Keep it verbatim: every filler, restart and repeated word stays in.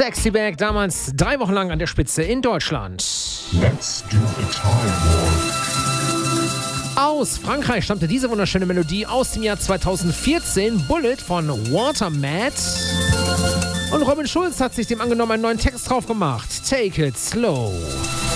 Sexy Back, damals drei Wochen lang an der Spitze in Deutschland. Let's do a time war. Aus Frankreich stammte diese wunderschöne Melodie aus dem Jahr zweitausendvierzehn, Bullet von Watermat. Und Robin Schulz hat sich dem angenommen einen neuen Text drauf gemacht. Take it slow.